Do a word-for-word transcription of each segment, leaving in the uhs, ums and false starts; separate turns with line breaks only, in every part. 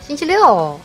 星期六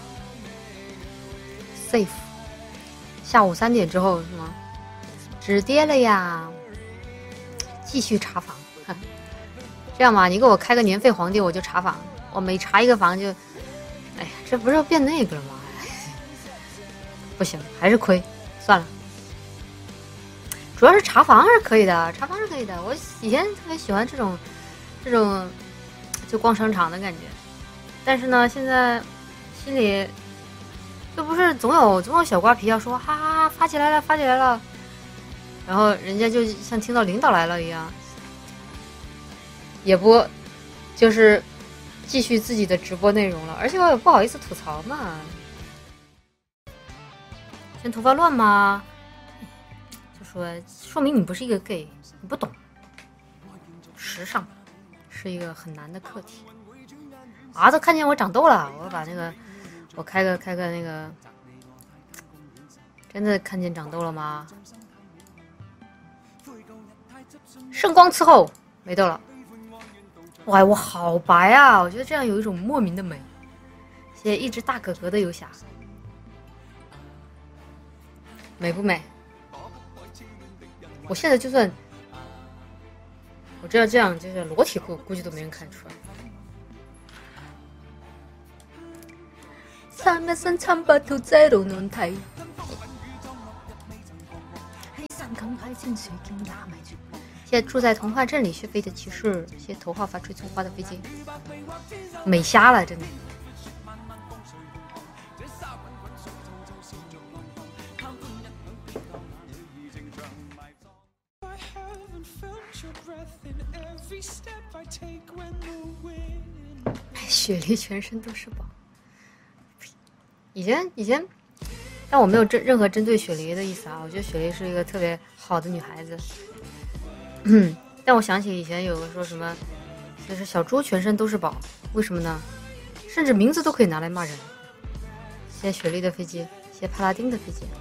，safe。下午三点之后是吗？止跌了呀，继续查房。这样吧，你给我开个年费黄店，我就查房。我每查一个房就，哎呀，这不是要变那个了吗？不行，还是亏，算了。主要是查房是可以的，查房是可以的。我以前特别喜欢这种，这种就逛商场的感觉。但是呢，现在心里就不是总有总有小瓜皮要说，哈哈哈，发起来了，发起来了。然后人家就像听到领导来了一样，也不就是继续自己的直播内容了，而且我也不好意思吐槽嘛。现在头发乱吗？就说说明你不是一个 gay， 你不懂。时尚是一个很难的课题。啊，都看见我长痘了，我把那个我开个开个那个，真的看见长痘了吗？圣光伺候，没痘了。哇，我好白啊！我觉得这样有一种莫名的美。谢谢一只大哥哥的游侠，美不美？我现在就算我这样这样，就是裸体裤，估计都没人看出来。三一生參不到這度難題。谢谢住在童话镇里学飞的骑士，谢谢头号发吹葱花的飞机，美瞎了真的。雪梨全身都是宝。以前以前，但我没有针任何针对雪梨的意思啊。我觉得雪梨是一个特别好的女孩子。嗯，但我想起以前有个说什么，就是小猪全身都是宝，为什么呢？甚至名字都可以拿来骂人。谢谢雪莉的飞机，谢谢帕拉丁的飞机。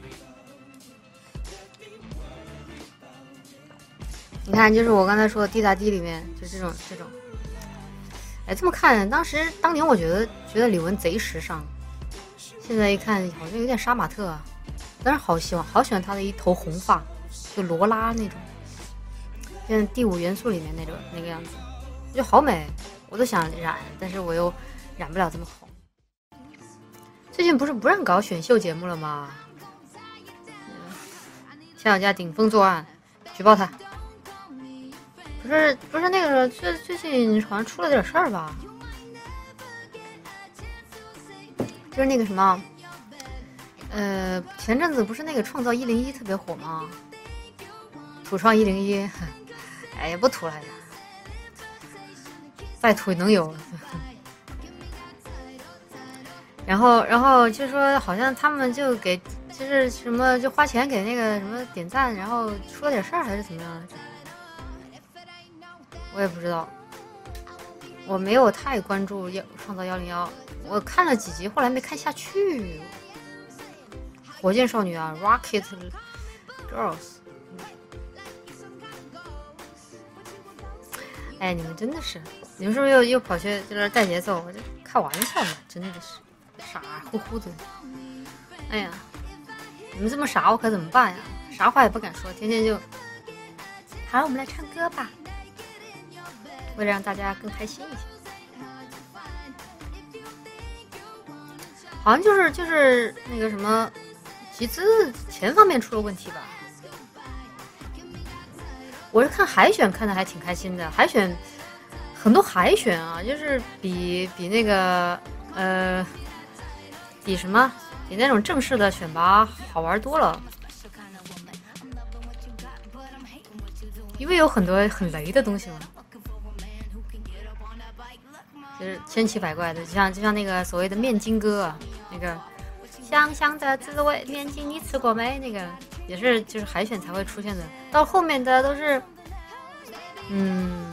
你看，就是我刚才说的地大地里面，就这种这种。哎，这么看，当时当年我觉得觉得李玟贼时尚，现在一看好像有点杀马特啊。但是好喜欢好喜欢她的一头红发，就罗拉那种。像第五元素里面那种那个样子，就好美，我都想染，但是我又染不了这么红。最近不是不让搞选秀节目了吗？夏小佳顶风作案，举报他。不是不是那个最最近好像出了点事儿吧？就是那个什么，呃，前阵子不是那个创造一零一特别火吗？土创一零一。哎呀，不吐了呀！再吐能有。然后，然后就说好像他们就给，就是什么就花钱给那个什么点赞，然后出了点事儿还是怎么样？我也不知道，我没有太关注要创造幺零幺，我看了几集，后来没看下去。火箭少女啊 ，Rocket Girls。哎，你们真的是，你们是不是又又跑去在那带节奏？我就开玩笑嘛，真的是傻乎乎的。哎呀，你们这么傻，我可怎么办呀？啥话也不敢说，天天就。好，我们来唱歌吧，为了让大家更开心一些。好像就是就是那个什么，集资钱方面出了问题吧。我是看海选看的还挺开心的，海选很多海选啊，就是比比那个呃比什么比那种正式的选拔好玩多了，因为有很多很雷的东西嘛，就是千奇百怪的，就像就像那个所谓的面筋哥啊，那个香香的滋味面筋你吃过没？那个也是就是海选才会出现的，到后面的都是嗯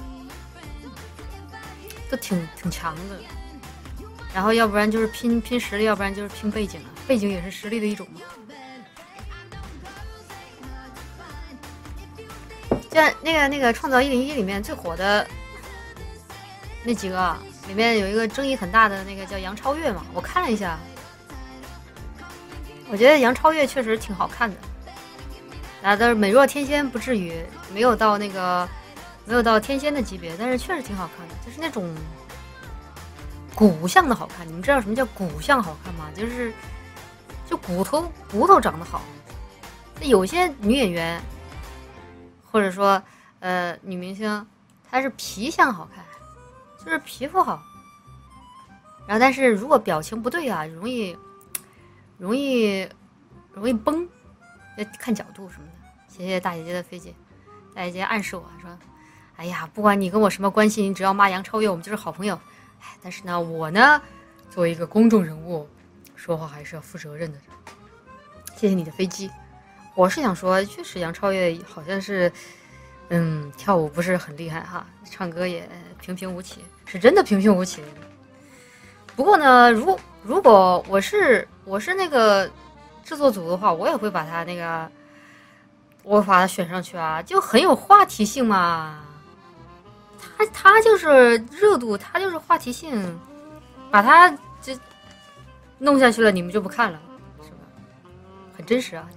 都挺挺强的，然后要不然就是拼拼实力，要不然就是拼背景啊，背景也是实力的一种嘛。就像那个那个创造一零一里面最火的那几个里面有一个争议很大的那个叫杨超越嘛，我看了一下，我觉得杨超越确实挺好看的。啊，但是美若天仙不至于，没有到那个没有到天仙的级别，但是确实挺好看的，就是那种骨相的好看。你们知道什么叫骨相好看吗？就是就骨头骨头长得好。那有些女演员或者说呃女明星，她是皮相好看，就是皮肤好。然后但是如果表情不对啊，容易容易容易崩，要看角度什么的。谢谢大姐姐的菲姐，大姐姐暗示我说，哎呀，不管你跟我什么关系，你只要骂杨超越，我们就是好朋友。哎，但是呢，我呢作为一个公众人物，说话还是要负责任的。谢谢你的飞机。我是想说，确实杨超越好像是嗯跳舞不是很厉害哈，唱歌也平平无奇，是真的平平无奇。不过呢，如如果我是我是那个制作组的话，我也会把他那个我把他选上去啊，就很有话题性嘛。他他就是热度，他就是话题性，把他这弄下去了，你们就不看了，是吧？很真实啊。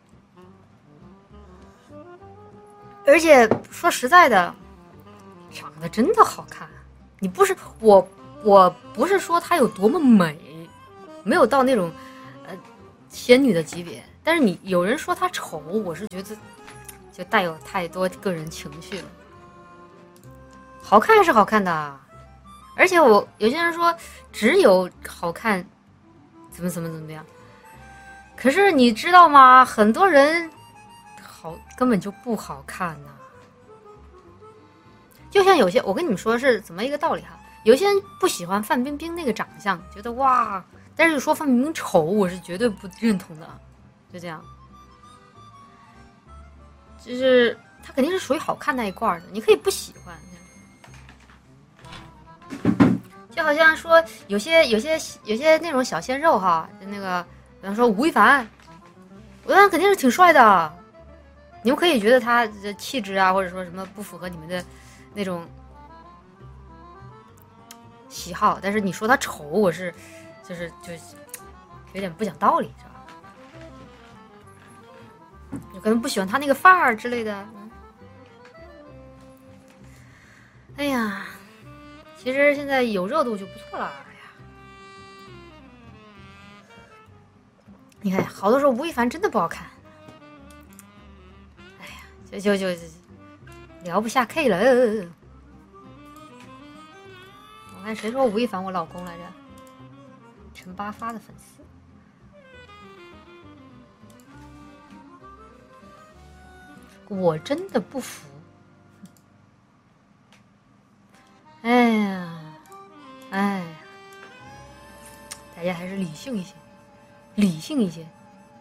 而且说实在的，长得真的好看。你不是我，我不是说她有多么美，没有到那种呃仙女的级别。但是你有人说她丑，我是觉得就带有太多个人情绪了。好看是好看的，而且我有些人说只有好看，怎么怎么怎么样。可是你知道吗？很多人。好，根本就不好看呐、啊。就像有些，我跟你们说是怎么一个道理哈。有些人不喜欢范冰冰那个长相，觉得哇，但是说范冰冰丑，我是绝对不认同的。就这样，就是她肯定是属于好看那一块的，你可以不喜欢。就好像说有些有些有些那种小鲜肉哈，就那个，比方说吴亦凡，吴亦凡肯定是挺帅的。你们可以觉得他的气质啊，或者说什么不符合你们的那种喜好，但是你说他丑，我是就是就是有点不讲道理，是吧？有可能不喜欢他那个范儿之类的。嗯、哎呀，其实现在有热度就不错了。哎呀，你看，好多时候吴亦凡真的不好看。就就就聊不下 K 了。我看谁说吴亦凡我老公来着？陈八发的粉丝。我真的不服。哎呀，哎呀，大家还是理性一些，理性一些。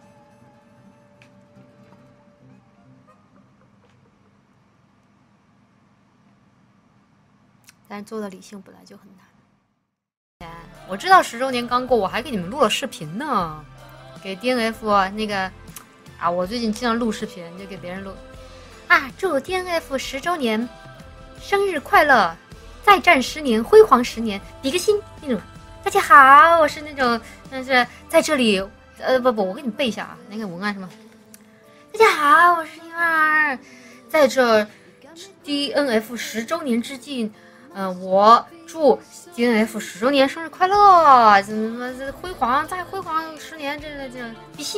但是做的理性本来就很难。我知道十周年刚过，我还给你们录了视频呢，给 D N F 那个啊，我最近经常录视频，就给别人录啊，祝 D N F 十周年生日快乐，再战十年，辉煌十年，比个心那种。大家好，我是那种，但是在这里，呃不不，我给你背一下啊，那个文案什么？大家好，我是婴儿，在这 D N F 十周年之际。嗯、呃，我祝 D N F 十周年生日快乐，怎么怎么辉煌，再辉煌十年，这这这比心。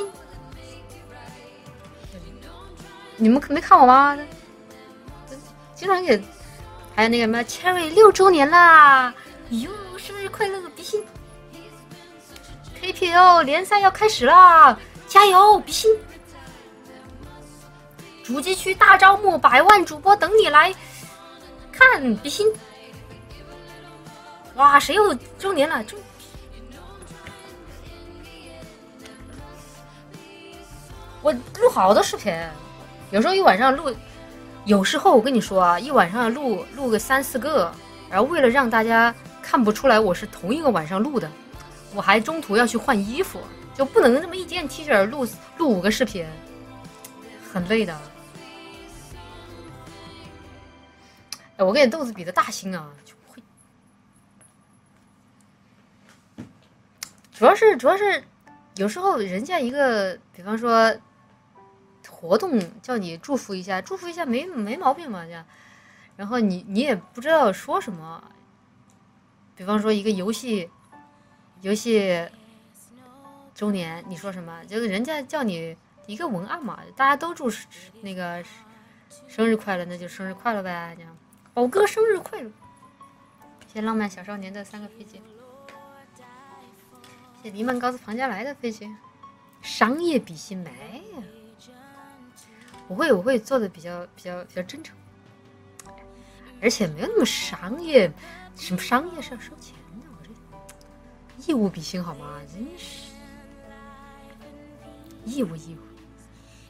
你们没看我吗？经常给，还有那个什么 Cherry 六周年啦，哟，生日快乐，比心。K P L 联赛要开始啦，加油，比心。主机区大招募，百万主播等你来看，比心。哇，谁又周年了？周我录好多视频，有时候一晚上录，有时候我跟你说啊，一晚上录录个三四个，然后为了让大家看不出来我是同一个晚上录的，我还中途要去换衣服，就不能这么一件 T 恤录录五个视频，很累的。哎，我跟你豆子比的大兴啊，就会主要是主要是有时候人家一个，比方说活动叫你祝福一下，祝福一下没没毛病嘛，这样。然后你你也不知道说什么，比方说一个游戏游戏周年，你说什么？就是人家叫你一个文案嘛，大家都祝那个生日快乐，那就生日快乐呗，这样。宝哥生日快乐！谢谢浪漫小少年的三个飞机，谢谢黎曼高斯庞加莱的飞机。商业比心没呀？我会我会做的比较比较比较真诚。而且没有那么商业，什么商业是要收钱的，我这义务比心好吗？真是义务义务。